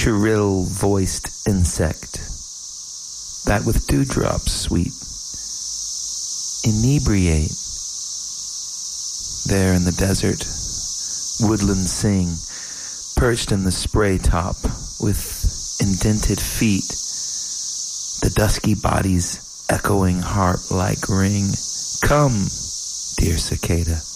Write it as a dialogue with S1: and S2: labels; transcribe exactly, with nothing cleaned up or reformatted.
S1: shrill-voiced insect, that with dewdrops sweet inebriate. There in the desert, woodlands sing, perched in the spray top with indented feet, the dusky body's echoing harp-like ring. Come, dear cicada.